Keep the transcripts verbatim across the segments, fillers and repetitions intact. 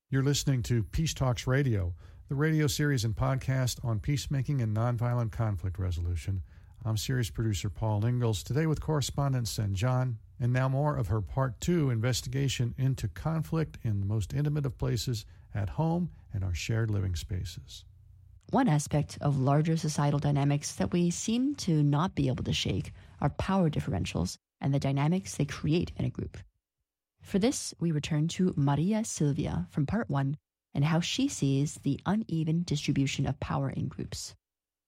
You're listening to Peace Talks Radio, the radio series and podcast on peacemaking and nonviolent conflict resolution. I'm series producer Paul Ingalls, today with correspondent Sen John, and now more of her part two investigation into conflict in the most intimate of places, at home and our shared living spaces. One aspect of larger societal dynamics that we seem to not be able to shake are power differentials and the dynamics they create in a group. For this, we return to Maria Silvia from part one and how she sees the uneven distribution of power in groups.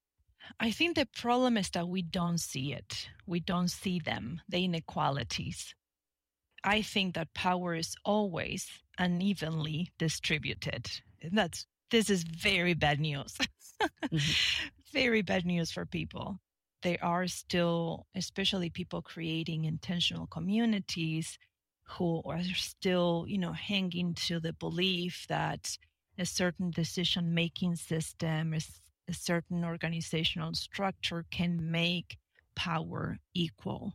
I think the problem is that we don't see it. We don't see them, the inequalities. I think that power is always unevenly distributed. That's This is very bad news. mm-hmm. Very bad news for people. There are still, especially people creating intentional communities, who are still, you know, hanging to the belief that a certain decision-making system, a certain organizational structure can make power equal.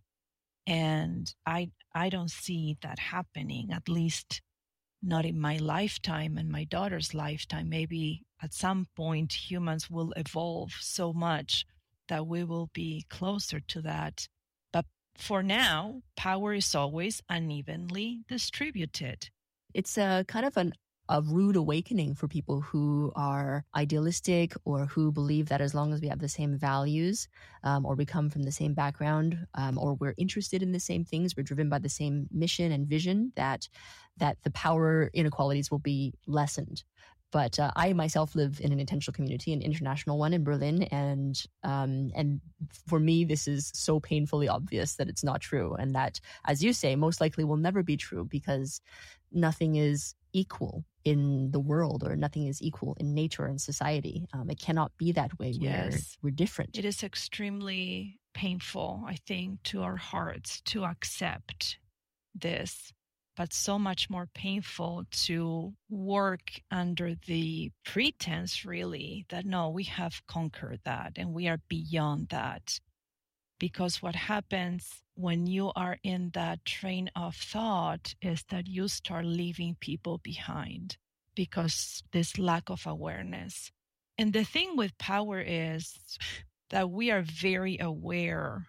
And I I don't see that happening, at least not in my lifetime and my daughter's lifetime. Maybe at some point humans will evolve so much that we will be closer to that. But for now, power is always unevenly distributed. It's a kind of an, a rude awakening for people who are idealistic or who believe that as long as we have the same values um, or we come from the same background um, or we're interested in the same things, we're driven by the same mission and vision, that that the power inequalities will be lessened. But uh, I myself live in an intentional community, an international one in Berlin, and um, and for me, this is so painfully obvious that it's not true, and that, as you say, most likely will never be true because nothing is equal in the world, or nothing is equal in nature and society. Um, it cannot be that way. Yes. We're, we're different. It is extremely painful, I think, to our hearts to accept this, but so much more painful to work under the pretense, really, that no, we have conquered that and we are beyond that. Because what happens when you are in that train of thought is that you start leaving people behind because this lack of awareness. And the thing with power is that we are very aware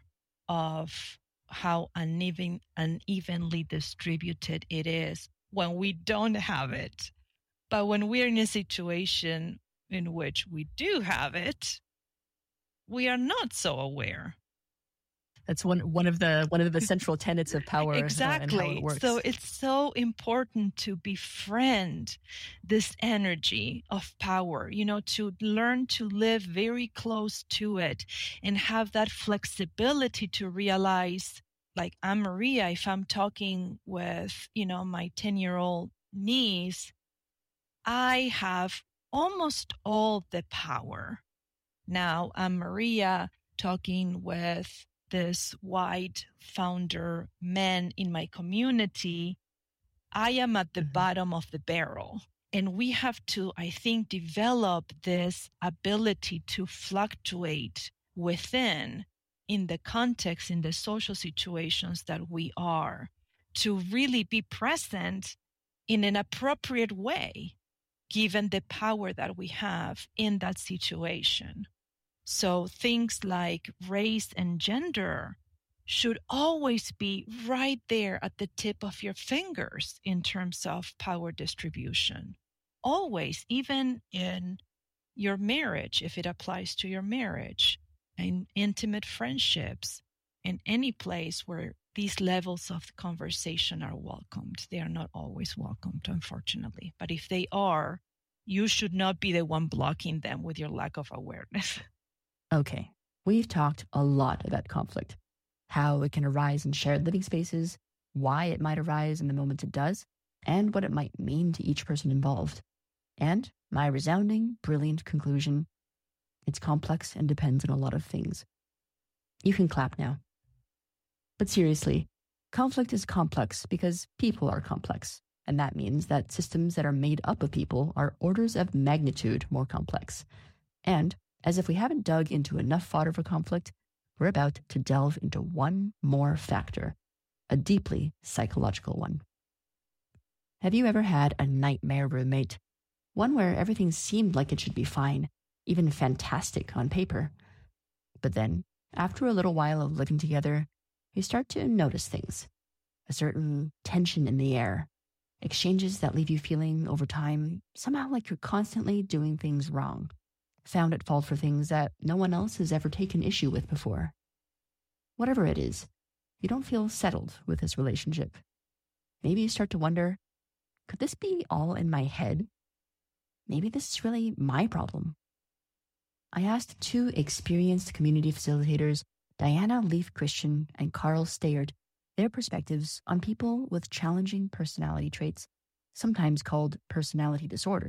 of how uneven, unevenly distributed it is when we don't have it. But when we're in a situation in which we do have it, we are not so aware. That's one one of the one of the central tenets of power. Exactly. Uh, and how it works. So it's so important to befriend this energy of power, you know, to learn to live very close to it and have that flexibility to realize, like I'm Maria, if I'm talking with, you know, my ten-year-old niece, I have almost all the power. Now I'm Maria talking with this white founder man in my community. I am at the mm-hmm. bottom of the barrel. And we have to, I think, develop this ability to fluctuate within in the context, in the social situations that we are, to really be present in an appropriate way, given the power that we have in that situation. So things like race and gender should always be right there at the tip of your fingers in terms of power distribution. Always, even in your marriage, if it applies to your marriage, in intimate friendships, in any place where these levels of conversation are welcomed. They are not always welcomed, unfortunately. But if they are, you should not be the one blocking them with your lack of awareness. Okay, we've talked a lot about conflict, how it can arise in shared living spaces, why it might arise in the moments it does, and what it might mean to each person involved. And my resounding, brilliant conclusion, it's complex and depends on a lot of things. You can clap now. But seriously, conflict is complex because people are complex, and that means that systems that are made up of people are orders of magnitude more complex. And as if we haven't dug into enough fodder for conflict, we're about to delve into one more factor, a deeply psychological one. Have you ever had a nightmare roommate? One where everything seemed like it should be fine, even fantastic on paper. But then, after a little while of living together, you start to notice things. A certain tension in the air. Exchanges that leave you feeling, over time, somehow like you're constantly doing things wrong. Found at fault for things that no one else has ever taken issue with before. Whatever it is, you don't feel settled with this relationship. Maybe you start to wonder, could this be all in my head? Maybe this is really my problem. I asked two experienced community facilitators, Diana Leaf Christian and Carl Stayard, their perspectives on people with challenging personality traits, sometimes called personality disorders.